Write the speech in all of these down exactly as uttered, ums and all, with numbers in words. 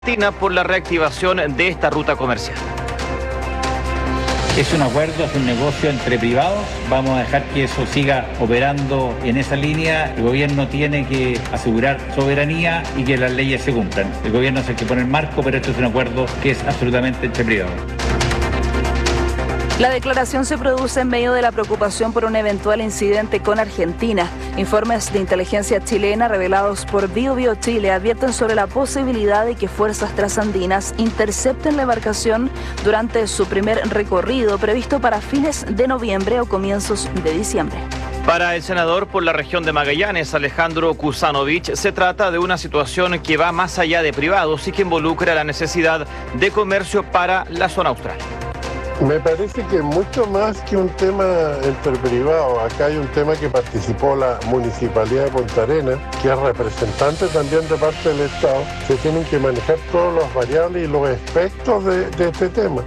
por la reactivación de esta ruta comercial. Es un acuerdo, es un negocio entre privados. Vamos a dejar que eso siga operando en esa línea. El gobierno tiene que asegurar soberanía y que las leyes se cumplan. El gobierno es el que pone el marco, pero esto es un acuerdo que es absolutamente entre privados. La declaración se produce en medio de la preocupación por un eventual incidente con Argentina. Informes de inteligencia chilena revelados por BioBio Chile advierten sobre la posibilidad de que fuerzas trasandinas intercepten la embarcación durante su primer recorrido previsto para fines de noviembre o comienzos de diciembre. Para el senador por la región de Magallanes, Alejandro Kusanovich, se trata de una situación que va más allá de privados y que involucra la necesidad de comercio para la zona austral. Me parece que mucho más que un tema entre privados, acá hay un tema que participó la Municipalidad de Punta Arenas, que es representante también de parte del Estado. Se tienen que manejar todas las variables y los aspectos de, de este tema.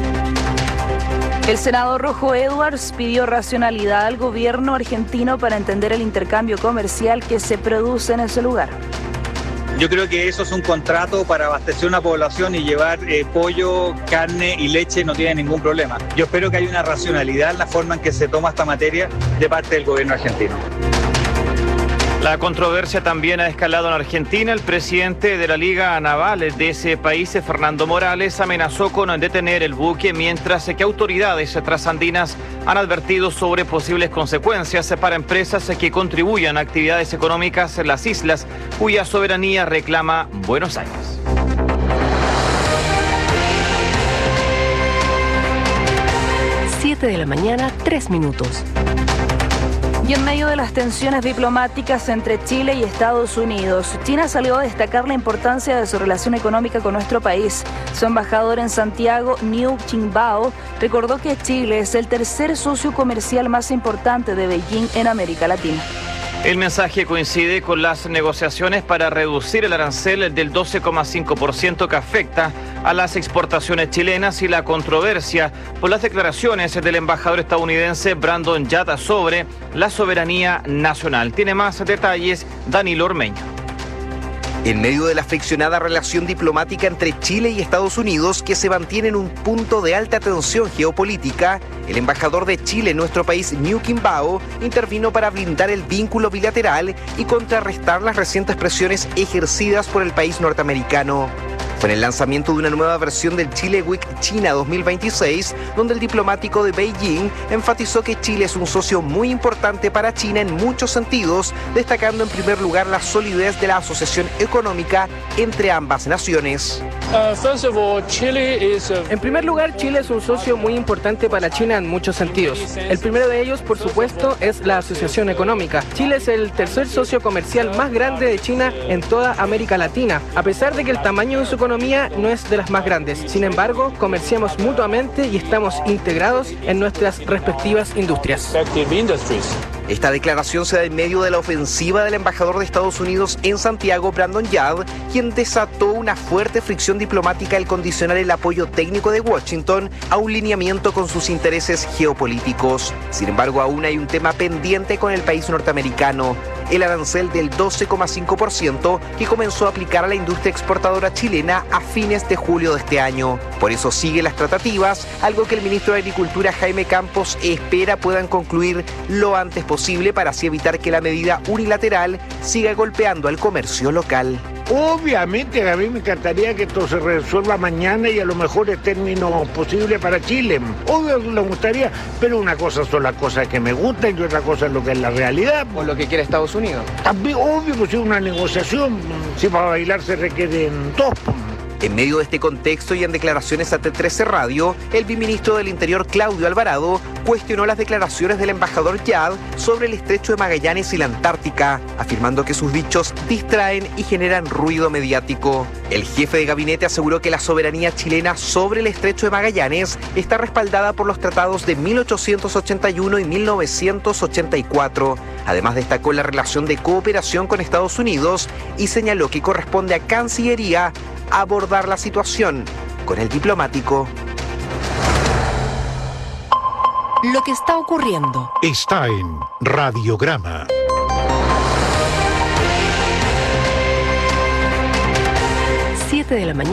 El senador Rojo Edwards pidió racionalidad al gobierno argentino para entender el intercambio comercial que se produce en ese lugar. Yo creo que eso es un contrato para abastecer una población y llevar eh, pollo, carne y leche no tiene ningún problema. Yo espero que haya una racionalidad en la forma en que se toma esta materia de parte del gobierno argentino. La controversia también ha escalado en Argentina. El presidente de la Liga Naval de ese país, Fernando Morales, amenazó con detener el buque, mientras que autoridades trasandinas han advertido sobre posibles consecuencias para empresas que contribuyan a actividades económicas en las islas, cuya soberanía reclama Buenos Aires. siete de la mañana, tres minutos. Y en medio de las tensiones diplomáticas entre Chile y Estados Unidos, China salió a destacar la importancia de su relación económica con nuestro país. Su embajador en Santiago, Niu Qingbao, recordó que Chile es el tercer socio comercial más importante de Beijing en América Latina. El mensaje coincide con las negociaciones para reducir el arancel del doce coma cinco por ciento que afecta a las exportaciones chilenas y la controversia por las declaraciones del embajador estadounidense Brandon Yata sobre la soberanía nacional. Tiene más detalles Danilo Ormeño. En medio de la friccionada relación diplomática entre Chile y Estados Unidos, que se mantiene en un punto de alta tensión geopolítica, el embajador de Chile en nuestro país, Niu Qingbao, intervino para blindar el vínculo bilateral y contrarrestar las recientes presiones ejercidas por el país norteamericano. Fue en el lanzamiento de una nueva versión del Chile Week China dos mil veintiséis, donde el diplomático de Beijing enfatizó que Chile es un socio muy importante para China en muchos sentidos, destacando en primer lugar la solidez de la asociación económica entre ambas naciones. En primer lugar, Chile es un socio muy importante para China en muchos sentidos. El primero de ellos, por supuesto, es la asociación económica. Chile es el tercer socio comercial más grande de China en toda América Latina, a pesar de que el tamaño de su economía no es de las más grandes. Sin embargo, comerciamos mutuamente y estamos integrados en nuestras respectivas industrias. Esta declaración se da en medio de la ofensiva del embajador de Estados Unidos en Santiago, Brandon Yad, quien desató una fuerte fricción diplomática al condicionar el apoyo técnico de Washington a un lineamiento con sus intereses geopolíticos. Sin embargo, aún hay un tema pendiente con el país norteamericano: el arancel del doce coma cinco por ciento que comenzó a aplicar a la industria exportadora chilena a fines de julio de este año. Por eso siguen las tratativas, algo que el ministro de Agricultura, Jaime Campos, espera puedan concluir lo antes posible para así evitar que la medida unilateral siga golpeando al comercio local. Obviamente a mí me encantaría que esto se resuelva mañana y a lo mejor el término posible para Chile. Obvio que me gustaría, pero una cosa son las cosas que me gustan y otra cosa es lo que es la realidad. O lo que quiere Estados Unidos. También, obvio que si es una negociación, si para bailar se requieren dos. En medio de este contexto y en declaraciones a T trece Radio, el viceministro del Interior, Claudio Alvarado, cuestionó las declaraciones del embajador Yad sobre el estrecho de Magallanes y la Antártica, afirmando que sus dichos distraen y generan ruido mediático. El jefe de gabinete aseguró que la soberanía chilena sobre el estrecho de Magallanes está respaldada por los tratados de mil ochocientos ochenta y uno y mil novecientos ochenta y cuatro. Además, destacó la relación de cooperación con Estados Unidos y señaló que corresponde a Cancillería abordar la situación con el diplomático. Lo que está ocurriendo está en Radiograma. siete de la mañana.